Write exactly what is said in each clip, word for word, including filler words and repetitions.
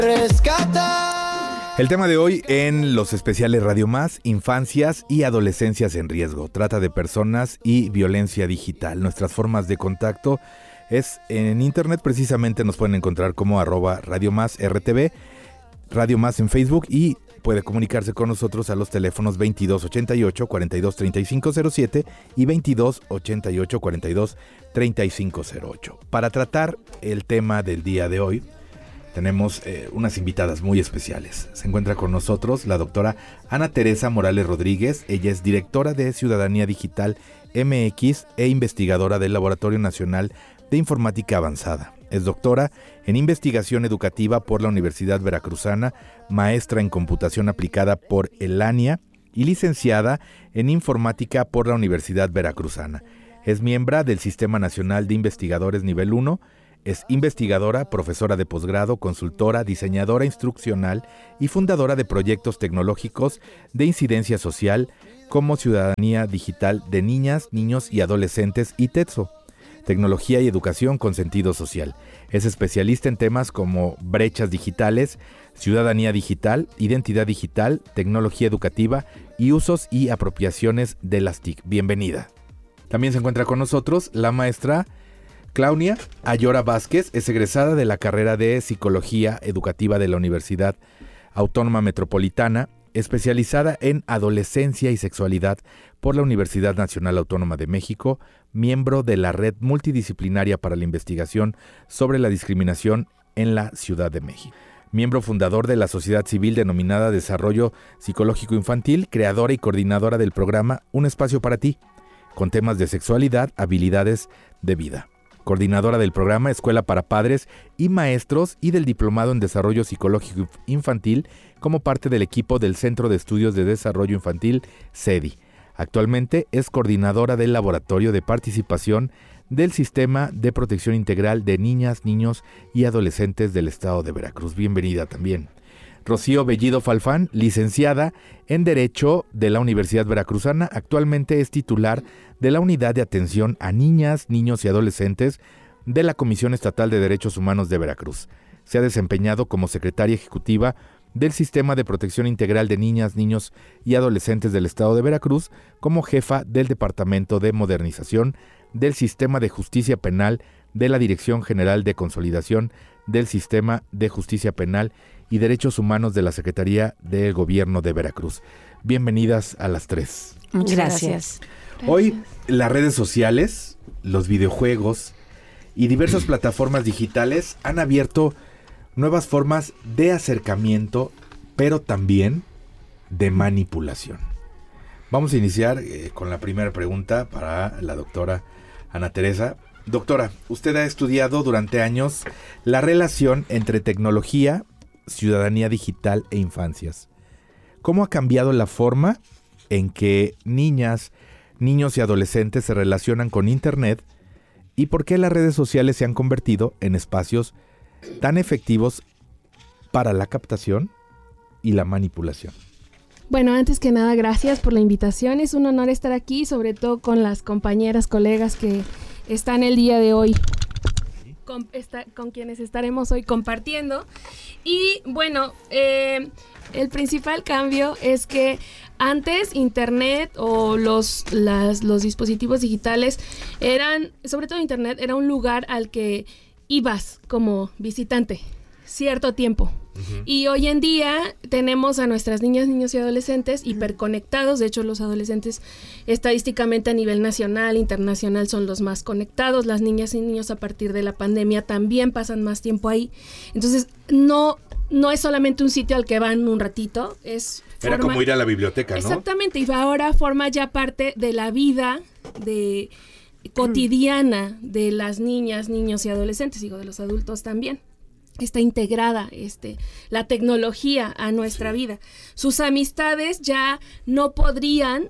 Rescata. El tema de hoy en los especiales Radio Más, infancias y adolescencias en riesgo, trata de personas y violencia digital. Nuestras formas de contacto es en internet, precisamente nos pueden encontrar como arroba Radio Más R T V, Radio Más en Facebook, y puede comunicarse con nosotros a los teléfonos veintidós ochenta y ocho, cuarenta y dos treinta y cinco cero siete y veintidós ochenta y ocho, cuarenta y dos treinta y cinco cero ocho. Para tratar el tema del día de hoy, tenemos eh, unas invitadas muy especiales. Se encuentra con nosotros la doctora Ana Teresa Morales Rodríguez. Ella es directora de Ciudadanía Digital M X e investigadora del Laboratorio Nacional de Informática Avanzada. Es doctora en investigación educativa por la Universidad Veracruzana, maestra en computación aplicada por el ANIA y licenciada en informática por la Universidad Veracruzana. Es miembro del Sistema Nacional de Investigadores Nivel uno. Es investigadora, profesora de posgrado, consultora, diseñadora instruccional y fundadora de proyectos tecnológicos de incidencia social como Ciudadanía Digital de Niñas, Niños y Adolescentes y TEDxo, Tecnología y Educación con Sentido Social. Es especialista en temas como brechas digitales, ciudadanía digital, identidad digital, tecnología educativa y usos y apropiaciones de las T I C. Bienvenida. También se encuentra con nosotros la maestra Claudia Ayora Vázquez. Es egresada de la carrera de Psicología Educativa de la Universidad Autónoma Metropolitana, especializada en adolescencia y sexualidad por la Universidad Nacional Autónoma de México, miembro de la Red Multidisciplinaria para la Investigación sobre la Discriminación en la Ciudad de México. Miembro fundador de la sociedad civil denominada Desarrollo Psicológico Infantil, creadora y coordinadora del programa Un Espacio para Ti, con temas de sexualidad, habilidades de vida. Coordinadora del programa Escuela para Padres y Maestros y del Diplomado en Desarrollo Psicológico Infantil como parte del equipo del Centro de Estudios de Desarrollo Infantil, CEDI. Actualmente es coordinadora del Laboratorio de Participación del Sistema de Protección Integral de Niñas, Niños y Adolescentes del Estado de Veracruz. Bienvenida también. Rocío Bellido Falfán, licenciada en Derecho de la Universidad Veracruzana, actualmente es titular de la Unidad de Atención a Niñas, Niños y Adolescentes de la Comisión Estatal de Derechos Humanos de Veracruz. Se ha desempeñado como secretaria ejecutiva del Sistema de Protección Integral de Niñas, Niños y Adolescentes del Estado de Veracruz, como jefa del Departamento de Modernización del Sistema de Justicia Penal de la Dirección General de Consolidación del Sistema de Justicia Penal y Derechos Humanos de la Secretaría del Gobierno de Veracruz. Bienvenidas a las tres. Muchas gracias. gracias. Hoy las redes sociales, los videojuegos y diversas plataformas digitales han abierto nuevas formas de acercamiento, pero también de manipulación. Vamos a iniciar eh, con la primera pregunta para la doctora Ana Teresa. Doctora, usted ha estudiado durante años la relación entre tecnología, ciudadanía digital e infancias. ¿Cómo ha cambiado la forma en que niñas, niños y adolescentes se relacionan con Internet y por qué las redes sociales se han convertido en espacios tan efectivos para la captación y la manipulación? Bueno, antes que nada, gracias por la invitación. Es un honor estar aquí, sobre todo con las compañeras, colegas que están el día de hoy, con, esta, con quienes estaremos hoy compartiendo. Y bueno, eh, el principal cambio es que antes Internet o los, las, los dispositivos digitales eran, sobre todo Internet, era un lugar al que ibas como visitante cierto tiempo. Uh-huh. Y hoy en día tenemos a nuestras niñas, niños y adolescentes hiperconectados. De hecho, los adolescentes estadísticamente a nivel nacional, internacional son los más conectados. Las niñas y niños a partir de la pandemia también pasan más tiempo ahí. Entonces, no, no es solamente un sitio al que van un ratito. Es Era forma... como ir a la biblioteca, ¿no? Exactamente, y ahora forma ya parte de la vida de cotidiana de las niñas, niños y adolescentes, digo, de los adultos también. Está integrada este, la tecnología a nuestra sí. vida. Sus amistades ya no podrían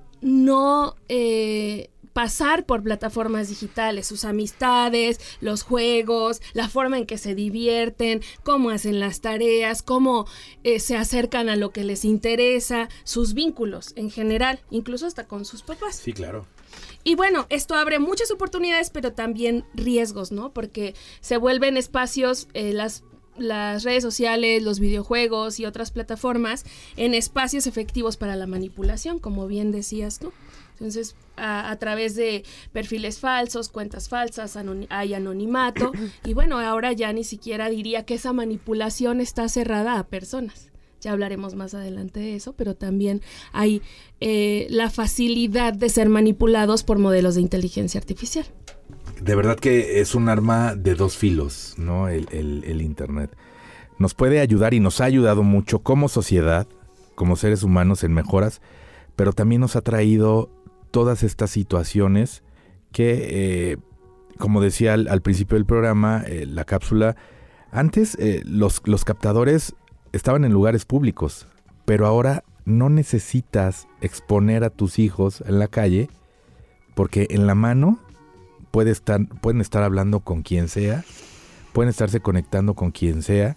no eh, pasar por plataformas digitales. Sus amistades, los juegos, la forma en que se divierten, cómo hacen las tareas, cómo eh, se acercan a lo que les interesa, sus vínculos en general, incluso hasta con sus papás. Sí, claro. Y bueno, esto abre muchas oportunidades, pero también riesgos, ¿no? Porque se vuelven espacios, eh, las las redes sociales, los videojuegos y otras plataformas en espacios efectivos para la manipulación, como bien decías tú. Entonces, a, a través de perfiles falsos, cuentas falsas, anoni- hay anonimato, y bueno, ahora ya ni siquiera diría que esa manipulación está cerrada a personas. Ya hablaremos más adelante de eso, pero también hay eh, la facilidad de ser manipulados por modelos de inteligencia artificial. De verdad que es un arma de dos filos, ¿no? El, el, el Internet. Nos puede ayudar y nos ha ayudado mucho como sociedad, como seres humanos en mejoras, pero también nos ha traído todas estas situaciones que, eh, como decía al, al principio del programa, eh, la cápsula, antes eh, los, los captadores estaban en lugares públicos, pero ahora no necesitas exponer a tus hijos en la calle, porque en la mano puede estar, pueden estar hablando con quien sea, pueden estarse conectando con quien sea,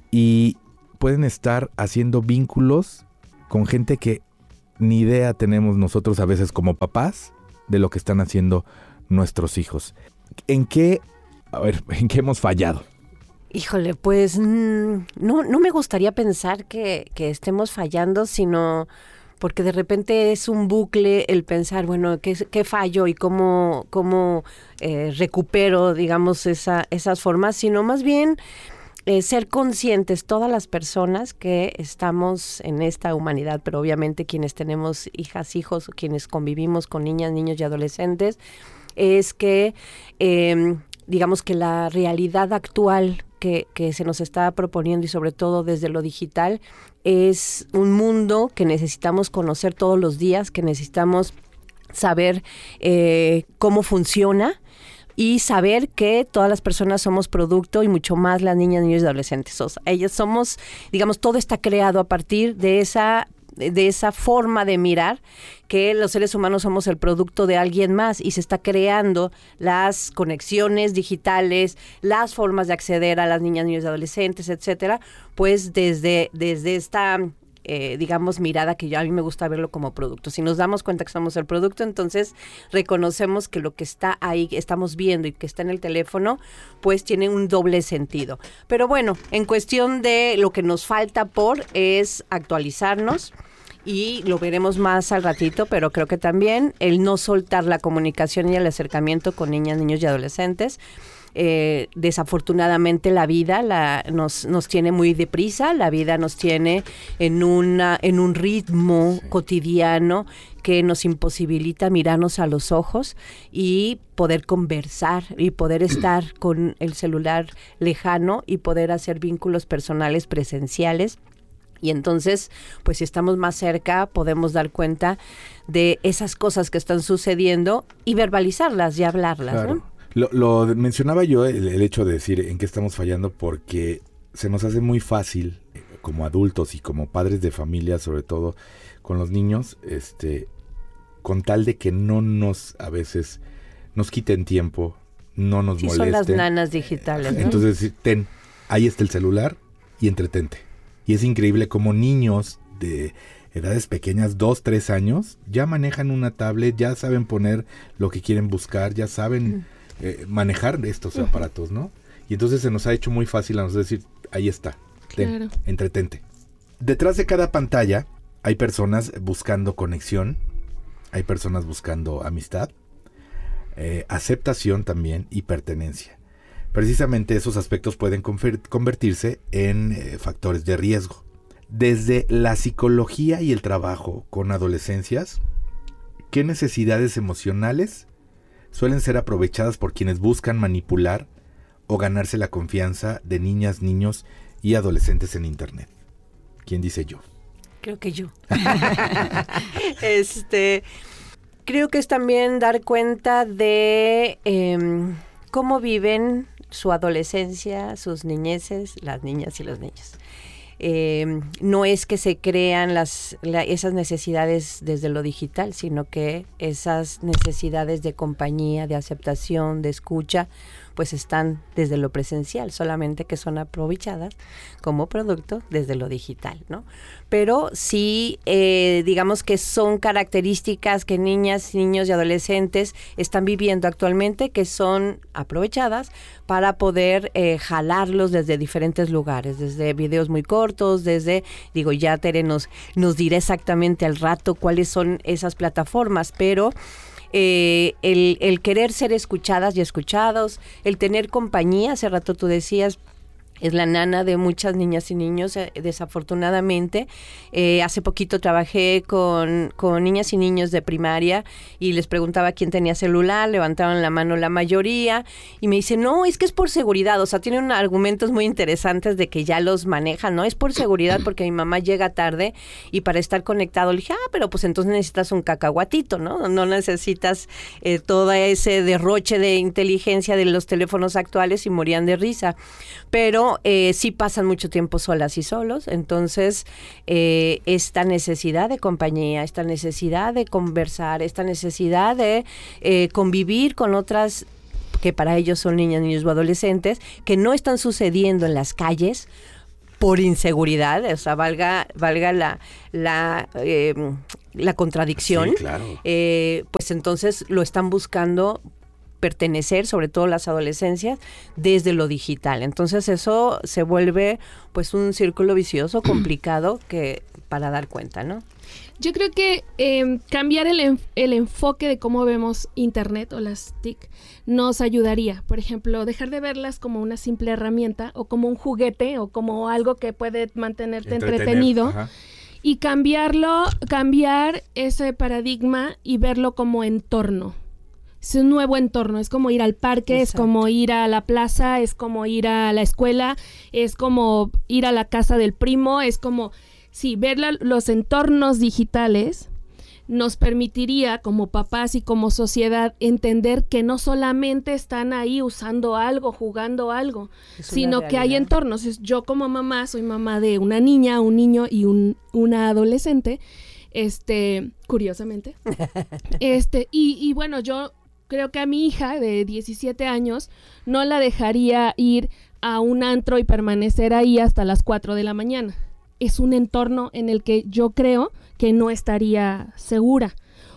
y pueden estar haciendo vínculos con gente que ni idea tenemos nosotros a veces como papás de lo que están haciendo nuestros hijos. ¿En qué, a ver, en qué hemos fallado? Híjole, pues mmm, no, no me gustaría pensar que, que estemos fallando, sino porque de repente es un bucle el pensar, bueno, ¿qué, qué fallo y cómo, cómo eh, recupero, digamos, esa, esas formas? Sino más bien eh, ser conscientes todas las personas que estamos en esta humanidad, pero obviamente quienes tenemos hijas, hijos, quienes convivimos con niñas, niños y adolescentes, es que, eh, digamos que la realidad actual que, que se nos está proponiendo y sobre todo desde lo digital es un mundo que necesitamos conocer todos los días, que necesitamos saber eh, cómo funciona y saber que todas las personas somos producto y mucho más las niñas, niños y adolescentes. O sea, ellas somos, digamos, todo está creado a partir de esa de esa forma de mirar que los seres humanos somos el producto de alguien más y se está creando las conexiones digitales, las formas de acceder a las niñas, niños y adolescentes, etcétera, pues desde, desde esta, eh, digamos, mirada que yo, a mí me gusta verlo como producto. Si nos damos cuenta que somos el producto, entonces reconocemos que lo que está ahí, que estamos viendo y que está en el teléfono, pues tiene un doble sentido. Pero bueno, en cuestión de lo que nos falta por es actualizarnos, y lo veremos más al ratito, pero creo que también el no soltar la comunicación y el acercamiento con niñas, niños y adolescentes. Eh, desafortunadamente la vida la, nos, nos tiene muy deprisa, la vida nos tiene en, una, en un ritmo cotidiano que nos imposibilita mirarnos a los ojos y poder conversar y poder estar con el celular lejano y poder hacer vínculos personales presenciales. Y entonces, pues si estamos más cerca, podemos dar cuenta de esas cosas que están sucediendo y verbalizarlas y hablarlas, claro. ¿no? Lo, lo mencionaba yo, el, el hecho de decir en qué estamos fallando, porque se nos hace muy fácil, como adultos y como padres de familia, sobre todo con los niños, este, con tal de que no nos, a veces, nos quiten tiempo, no nos sí, molesten. Son las nanas digitales, ¿no? Entonces, ten, ahí está el celular y entretente. Y es increíble cómo niños de edades pequeñas, dos, tres años, ya manejan una tablet, ya saben poner lo que quieren buscar, ya saben eh, manejar estos uh-huh. aparatos, ¿no? Y entonces se nos ha hecho muy fácil a nosotros decir, ahí está, ten, claro. entretente. Detrás de cada pantalla hay personas buscando conexión, hay personas buscando amistad, eh, aceptación también y pertenencia. Precisamente esos aspectos pueden confer- convertirse en eh, factores de riesgo. Desde la psicología y el trabajo con adolescencias, ¿qué necesidades emocionales suelen ser aprovechadas por quienes buscan manipular o ganarse la confianza de niñas, niños y adolescentes en Internet? ¿Quién dice yo? Creo que yo. este, creo que es también dar cuenta de eh, cómo viven su adolescencia, sus niñeces, las niñas y los niños. Eh, no es que se crean las, la, esas necesidades desde lo digital, sino que esas necesidades de compañía, de aceptación, de escucha, pues están desde lo presencial, solamente que son aprovechadas como producto desde lo digital, ¿no? Pero sí, eh, digamos que son características que niñas, niños y adolescentes están viviendo actualmente, que son aprovechadas para poder eh, jalarlos desde diferentes lugares, desde videos muy cortos, desde, digo, ya Tere nos, nos dirá exactamente al rato cuáles son esas plataformas, pero eh, el, el querer ser escuchadas y escuchados, el tener compañía, hace rato tú decías, es la nana de muchas niñas y niños, eh, desafortunadamente. Eh, hace poquito trabajé con, con niñas y niños de primaria y les preguntaba quién tenía celular, levantaban la mano la mayoría y me dicen, no, es que es por seguridad, o sea, tienen argumentos muy interesantes de que ya los manejan, ¿no? Es por seguridad porque mi mamá llega tarde y para estar conectado le dije, ah, pero pues entonces necesitas un cacahuatito, ¿no? No necesitas eh, todo ese derroche de inteligencia de los teléfonos actuales y morían de risa. Pero Eh, sí pasan mucho tiempo solas y solos, entonces eh, esta necesidad de compañía, esta necesidad de conversar, esta necesidad de eh, convivir con otras que para ellos son niñas, niños o adolescentes, que no están sucediendo en las calles por inseguridad, o sea, valga, valga la, la, eh, la contradicción, sí, claro. eh, pues entonces lo están buscando pertenecer, sobre todo las adolescencias, desde lo digital. Entonces eso se vuelve pues un círculo vicioso complicado que para dar cuenta, ¿no? Yo creo que eh, cambiar el, en, el enfoque de cómo vemos Internet o las T I C nos ayudaría. Por ejemplo, dejar de verlas como una simple herramienta o como un juguete o como algo que puede mantenerte Entretener, entretenido. ajá. Y cambiarlo, cambiar ese paradigma y verlo como entorno. Es un nuevo entorno, es como ir al parque, Exacto. es como ir a la plaza, es como ir a la escuela, es como ir a la casa del primo, es como, sí, ver la, los entornos digitales nos permitiría como papás y como sociedad entender que no solamente están ahí usando algo, jugando algo, sino que hay entornos. Yo como mamá, soy mamá de una niña, un niño y un, una adolescente, este, curiosamente, este, y, y bueno, yo creo que a mi hija de diecisiete años no la dejaría ir a un antro y permanecer ahí hasta las cuatro de la mañana. Es un entorno en el que yo creo que no estaría segura.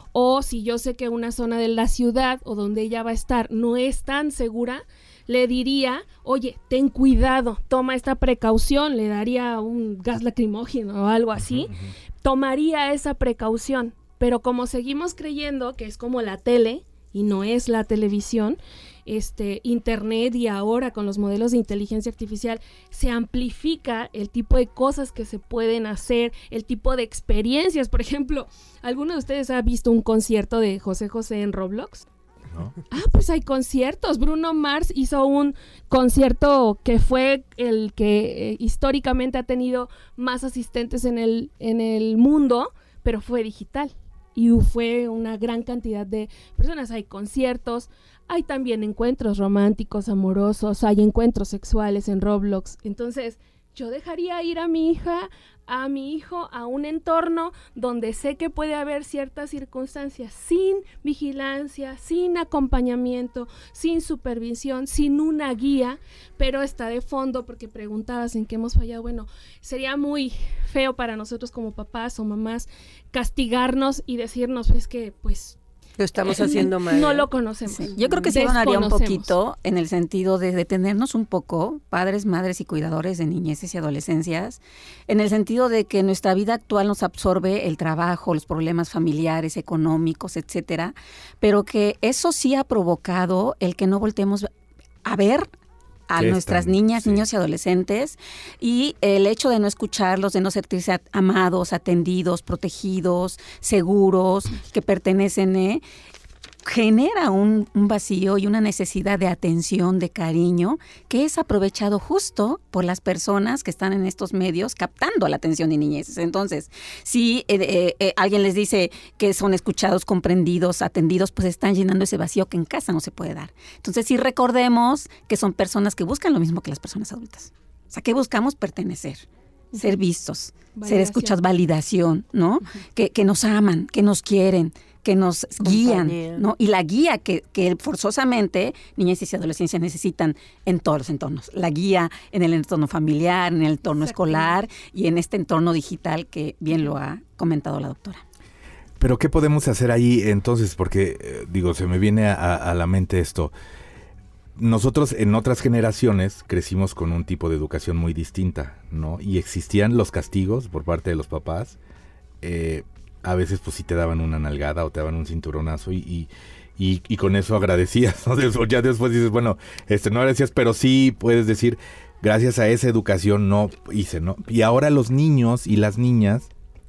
O si yo sé que una zona de la ciudad o donde ella va a estar no es tan segura, le diría, oye, ten cuidado, toma esta precaución, le daría un gas lacrimógeno o algo así, uh-huh, uh-huh. Tomaría esa precaución. Pero como seguimos creyendo que es como la tele, y no es la televisión, este, internet y ahora con los modelos de inteligencia artificial se amplifica el tipo de cosas que se pueden hacer, el tipo de experiencias. Por ejemplo, ¿alguno de ustedes ha visto un concierto de José José en Roblox? No. Ah, pues hay conciertos. Bruno Mars hizo un concierto que fue el que eh, históricamente ha tenido más asistentes en el, en el mundo, pero fue digital. Y fue una gran cantidad de personas. Hay conciertos, hay también encuentros románticos, amorosos, hay encuentros sexuales en Roblox. Entonces, yo dejaría ir a mi hija, a mi hijo, a un entorno donde sé que puede haber ciertas circunstancias sin vigilancia, sin acompañamiento, sin supervisión, sin una guía, pero está de fondo porque preguntabas en qué hemos fallado. Bueno, sería muy feo para nosotros como papás o mamás castigarnos y decirnos, es que pues lo estamos haciendo mal. No lo conocemos. Sí, yo creo que se ganaría un poquito en el sentido de detenernos un poco, padres, madres y cuidadores de niñeces y adolescencias, en el sentido de que nuestra vida actual nos absorbe el trabajo, los problemas familiares, económicos, etcétera, pero que eso sí ha provocado el que no voltemos a ver a nuestras están? niñas, sí. niños y adolescentes, y el hecho de no escucharlos, de no sentirse amados, atendidos, protegidos, seguros, que pertenecen, ¿eh? genera un, un vacío y una necesidad de atención, de cariño, que es aprovechado justo por las personas que están en estos medios captando la atención de niñeces. Entonces, si eh, eh, eh, alguien les dice que son escuchados, comprendidos, atendidos, pues están llenando ese vacío que en casa no se puede dar. Entonces, sí recordemos que son personas que buscan lo mismo que las personas adultas. O sea, que buscamos pertenecer, uh-huh. ser vistos, validación. ser escuchados, validación, ¿no? Uh-huh. Que, que nos aman, que nos quieren, que nos guían, ¿no? Y la guía que, que forzosamente niñez y adolescencia necesitan en todos los entornos. La guía en el entorno familiar, en el entorno Exacto. escolar y en este entorno digital que bien lo ha comentado la doctora. Pero ¿qué podemos hacer ahí entonces? Porque, eh, digo, se me viene a, a la mente esto. Nosotros en otras generaciones crecimos con un tipo de educación muy distinta, ¿no? Y existían los castigos por parte de los papás. Eh, a veces pues sí te daban una nalgada o te daban un cinturonazo y, y, y, y con eso agradecías, ¿no? Ya después dices, bueno, este no agradecías, pero sí puedes decir, gracias a esa educación no hice, ¿no? Y ahora los niños y las niñas,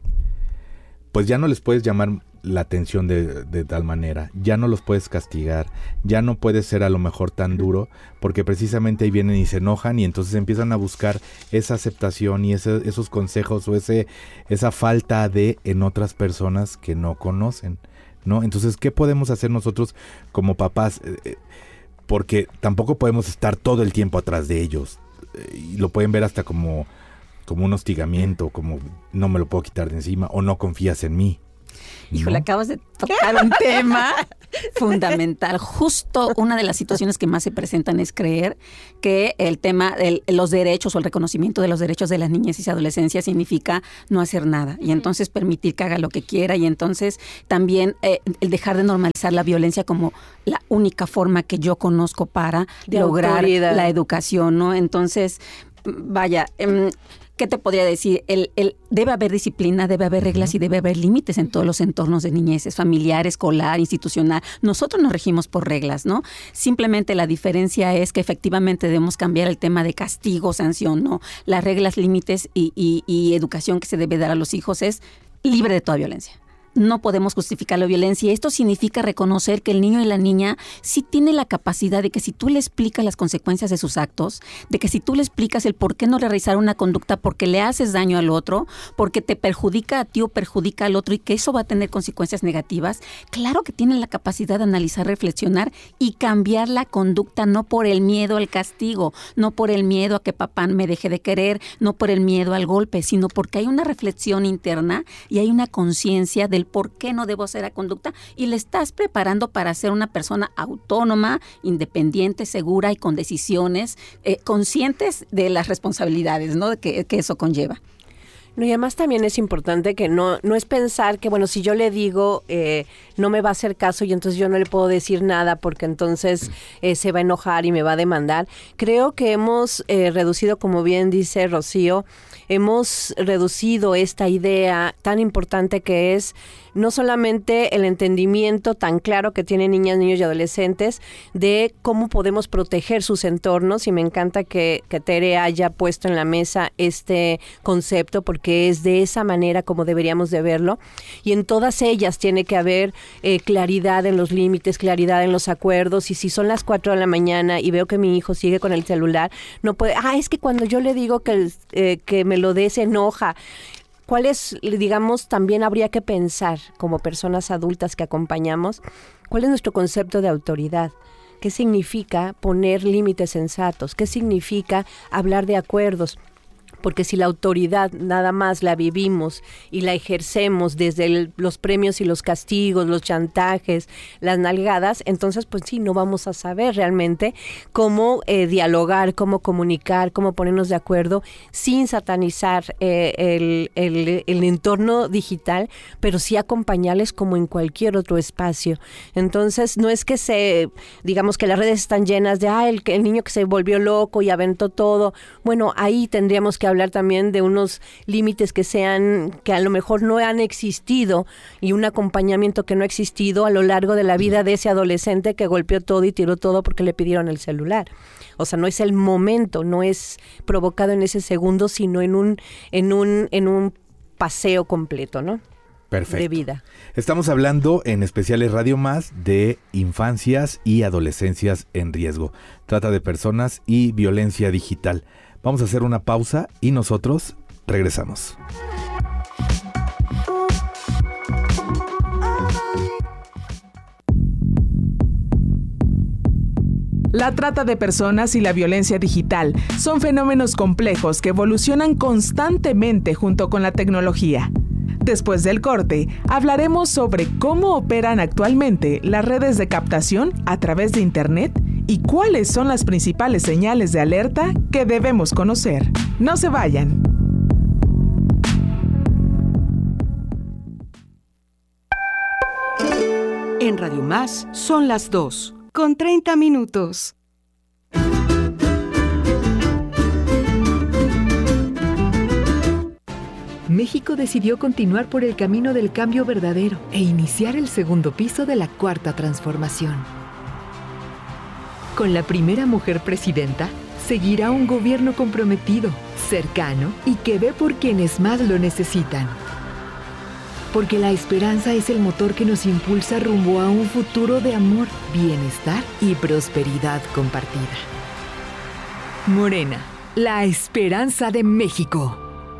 pues ya no les puedes llamar la atención de, de tal manera, ya no los puedes castigar, ya no puedes ser a lo mejor tan duro, porque precisamente ahí vienen y se enojan y entonces empiezan a buscar esa aceptación y ese, esos consejos o ese esa falta de en otras personas que no conocen, ¿no? Entonces, ¿qué podemos hacer nosotros como papás? Eh, porque tampoco podemos estar todo el tiempo atrás de ellos, eh, y lo pueden ver hasta como, como un hostigamiento, como no me lo puedo quitar de encima o no confías en mí. Híjole, ¿no? Acabas de tocar un tema fundamental. Justo una de las situaciones que más se presentan es creer que el tema de los derechos o el reconocimiento de los derechos de las niñas y adolescencias significa no hacer nada y entonces permitir que haga lo que quiera y entonces también eh, el dejar de normalizar la violencia como la única forma que yo conozco para de lograr autoridad. La educación, ¿no? Entonces, vaya... Eh, ¿Qué te podría decir? El, el, debe haber disciplina, debe haber reglas y debe haber límites en todos los entornos de niñeces, familiar, escolar, institucional. Nosotros nos regimos por reglas, ¿no? Simplemente la diferencia es que efectivamente debemos cambiar el tema de castigo, sanción, ¿no? Las reglas, límites y, y, y educación que se debe dar a los hijos es libre de toda violencia. No podemos justificar la violencia. Esto significa reconocer que el niño y la niña sí tienen la capacidad de que si tú le explicas las consecuencias de sus actos, de que si tú le explicas el por qué no realizar una conducta porque le haces daño al otro, porque te perjudica a ti o perjudica al otro y que eso va a tener consecuencias negativas, claro que tienen la capacidad de analizar, reflexionar y cambiar la conducta, no por el miedo al castigo, no por el miedo a que papá me deje de querer, no por el miedo al golpe, sino porque hay una reflexión interna y hay una conciencia del por qué no debo hacer la conducta y le estás preparando para ser una persona autónoma, independiente, segura y con decisiones eh, conscientes de las responsabilidades, ¿no? que, que eso conlleva. No, y además también es importante que no, no es pensar que, bueno, si yo le digo, eh, no me va a hacer caso y entonces yo no le puedo decir nada porque entonces eh, se va a enojar y me va a demandar. Creo que hemos eh, reducido, como bien dice Rocío, hemos reducido esta idea tan importante que es no solamente el entendimiento tan claro que tienen niñas, niños y adolescentes de cómo podemos proteger sus entornos, y me encanta que, que Tere haya puesto en la mesa este concepto porque es de esa manera como deberíamos de verlo, y en todas ellas tiene que haber eh, claridad en los límites, claridad en los acuerdos, y si son las cuatro de la mañana y veo que mi hijo sigue con el celular, no puede, ah, es que cuando yo le digo que, eh, que me lo dé se enoja. ¿Cuáles, digamos, también habría que pensar como personas adultas que acompañamos? ¿Cuál es nuestro concepto de autoridad? ¿Qué significa poner límites sensatos? ¿Qué significa hablar de acuerdos? Porque si la autoridad nada más la vivimos y la ejercemos desde el, los premios y los castigos, los chantajes, las nalgadas, entonces pues sí, no vamos a saber realmente cómo eh, dialogar, cómo comunicar, cómo ponernos de acuerdo sin satanizar eh, el, el, el entorno digital, pero sí acompañarles como en cualquier otro espacio. Entonces no es que se, digamos que las redes están llenas de, ah, el, el niño que se volvió loco y aventó todo. Bueno, ahí tendríamos que hablar también de unos límites que sean, que a lo mejor no han existido, y un acompañamiento que no ha existido a lo largo de la vida de ese adolescente que golpeó todo y tiró todo porque le pidieron el celular. O sea, no es el momento, no es provocado en ese segundo, sino en un, en un, en un paseo completo, ¿no? Perfecto. De vida. Estamos hablando en Especiales Radio Más de infancias y adolescencias en riesgo. Trata de personas y violencia digital. Vamos a hacer una pausa y nosotros regresamos. La trata de personas y la violencia digital son fenómenos complejos que evolucionan constantemente junto con la tecnología. Después del corte, hablaremos sobre cómo operan actualmente las redes de captación a través de Internet y cuáles son las principales señales de alerta que debemos conocer. No se vayan. En Radio Más son las dos, con treinta minutos. México decidió continuar por el camino del cambio verdadero e iniciar el segundo piso de la Cuarta Transformación. Con la primera mujer presidenta, seguirá un gobierno comprometido, cercano y que ve por quienes más lo necesitan. Porque la esperanza es el motor que nos impulsa rumbo a un futuro de amor, bienestar y prosperidad compartida. Morena, la esperanza de México.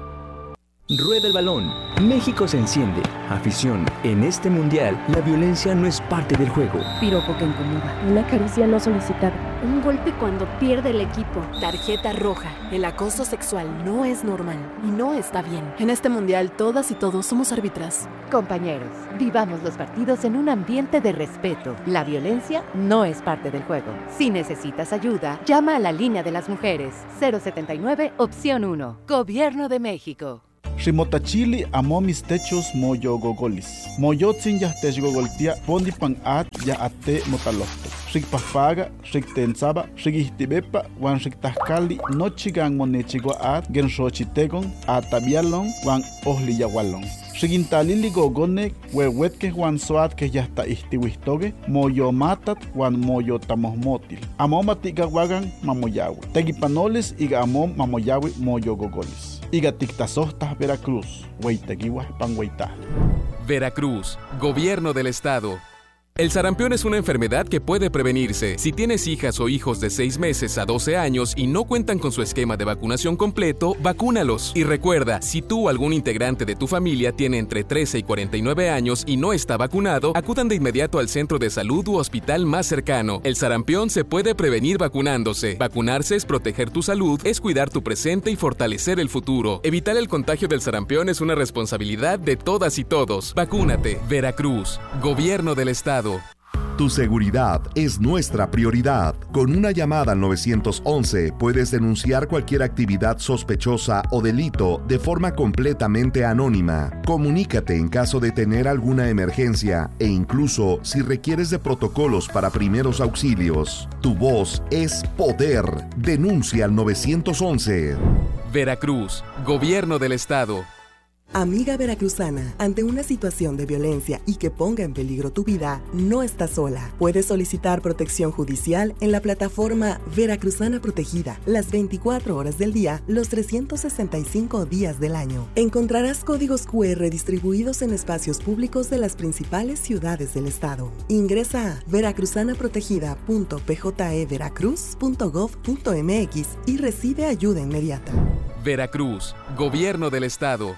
Rueda el balón. México se enciende. Afición. En este mundial, la violencia no es parte del juego. Piropo que incomoda. Una caricia no solicitada. Un golpe cuando pierde el equipo. Tarjeta roja. El acoso sexual no es normal y no está bien. En este mundial, todas y todos somos árbitras. Compañeros, vivamos los partidos en un ambiente de respeto. La violencia no es parte del juego. Si necesitas ayuda, llama a la línea de las mujeres. cero setenta y nueve, opción uno. Gobierno de México. Rimotachili amo mis techos moyo gogolis. Moyotzin ya tech gogoltia pondi pan at ya ate motalosto. Rik pafaga, rik tensaba, rik ihtibepa, wan rik tahkali, nochigan monechigua at, gen xochitegon, atabialon, wan ohli yagualon. Rigintalili gogone, wewet que wan soat que ya está ihtiwistoge, moyo matat, wan moyo tamosmotil. Amo matiga wagan mamoyawe. Tegipanoles iga amom mamoyawe moyo gogolis. Iga tictasohtas Veracruz, Hueyteguihuas Panhueytá. Veracruz, Gobierno del Estado. El sarampión es una enfermedad que puede prevenirse. Si tienes hijas o hijos de seis meses a doce años y no cuentan con su esquema de vacunación completo, vacúnalos. Y recuerda, si tú o algún integrante de tu familia tiene entre trece y cuarenta y nueve años y no está vacunado, acudan de inmediato al centro de salud u hospital más cercano. El sarampión se puede prevenir vacunándose. Vacunarse es proteger tu salud, es cuidar tu presente y fortalecer el futuro. Evitar el contagio del sarampión es una responsabilidad de todas y todos. Vacúnate. Veracruz, Gobierno del Estado. Tu seguridad es nuestra prioridad. Con una llamada al nueve once puedes denunciar cualquier actividad sospechosa o delito de forma completamente anónima. Comunícate en caso de tener alguna emergencia e incluso si requieres de protocolos para primeros auxilios. Tu voz es poder. Denuncia al nueve once. Veracruz, Gobierno del Estado. Amiga veracruzana, ante una situación de violencia y que ponga en peligro tu vida, no estás sola. Puedes solicitar protección judicial en la plataforma Veracruzana Protegida, las veinticuatro horas del día, los trescientos sesenta y cinco días del año. Encontrarás códigos cu erre distribuidos en espacios públicos de las principales ciudades del estado. Ingresa a veracruzanaprotegida punto p j e veracruz punto gov punto m x y recibe ayuda inmediata. Veracruz, Gobierno del Estado.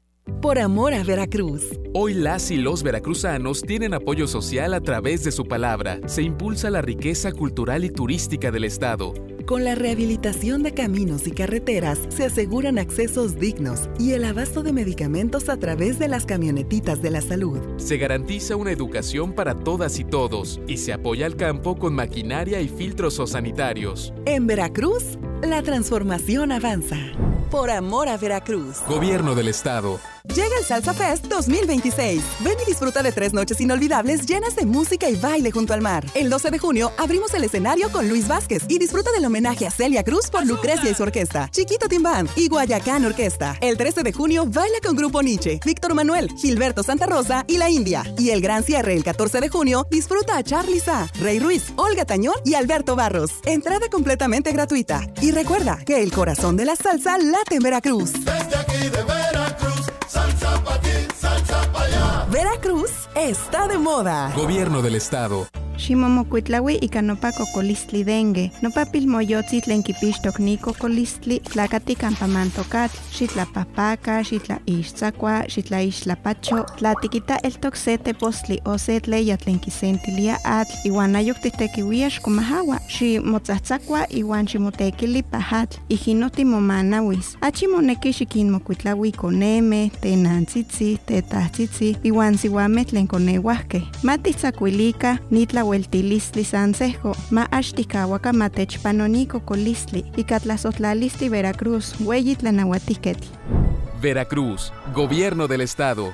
Por amor a Veracruz. Hoy las y los veracruzanos tienen apoyo social a través de su palabra. Se impulsa la riqueza cultural y turística del estado. Con la rehabilitación de caminos y carreteras se aseguran accesos dignos y el abasto de medicamentos a través de las camionetitas de la salud. Se garantiza una educación para todas y todos y se apoya al campo con maquinaria y filtros sanitarios. En Veracruz, la transformación avanza. Por amor a Veracruz. Gobierno del Estado. Llega el Salsa Fest dos mil veintiséis. Ven y disfruta de tres noches inolvidables llenas de música y baile junto al mar. El doce de junio abrimos el escenario con Luis Vázquez y disfruta del homenaje a Celia Cruz por Lucrecia y su orquesta, Chiquito Timbán y Guayacán Orquesta. El trece de junio baila con Grupo Nietzsche, Víctor Manuel, Gilberto Santa Rosa y La India. Y el gran cierre el catorce de junio disfruta a Charly Sa, Rey Ruiz, Olga Tañón y Alberto Barros. Entrada completamente gratuita. Y recuerda que el corazón de la salsa late en Veracruz. Desde aquí de Veracruz, salsa pa' aquí, salsa pa' allá. Veracruz está de moda. Gobierno del Estado. ximomokuitlaui ika nopa kokolistli dengue. Nopa pilmoyotzi tlen kipixtok ni kokolistli tlakati kampa mantokatl, xitlapahpaka, xitlaixtzakua, xitlaixtlapacho, tlatikita eltok se tepostli o se tleya tlen kisentilia atl, iwan ayok titekiuia xkomahawa, ximotzatzakua iwan ximotekili pahatl, ijinoti momanawis. Achi moneki xikinmokuitlaui koneme, tenantzitzi, tetahtzitzi, iwan siwameh tlen koneuahkeh. Matitzakuilika nitlaueltilistli sansejko, ma axtikawaka matechpanoni kokolistli, ika tlasohtlalistli Veracruz, ueyi tlanauatihketl. Veracruz, Gobierno del Estado.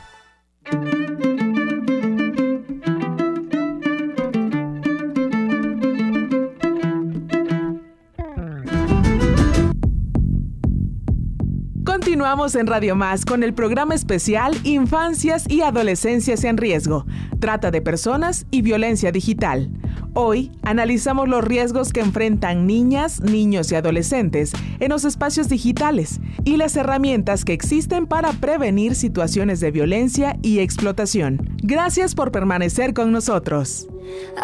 Continuamos en Radio Más con el programa especial Infancias y Adolescencias en Riesgo, Trata de Personas y Violencia Digital. Hoy analizamos los riesgos que enfrentan niñas, niños y adolescentes en los espacios digitales y las herramientas que existen para prevenir situaciones de violencia y explotación. Gracias por permanecer con nosotros.